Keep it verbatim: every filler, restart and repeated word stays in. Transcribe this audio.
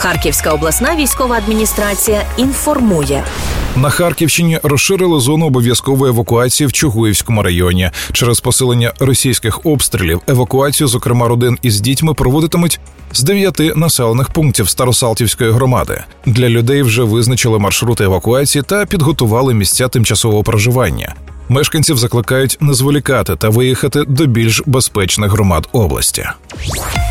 Харківська обласна військова адміністрація інформує. На Харківщині розширили зону обов'язкової евакуації в Чугуївському районі. Через посилення російських обстрілів евакуацію, зокрема родин із дітьми, проводитимуть з дев'яти населених пунктів Старосалтівської громади. Для людей вже визначили маршрути евакуації та підготували місця тимчасового проживання. Мешканців закликають не зволікати та виїхати до більш безпечних громад області.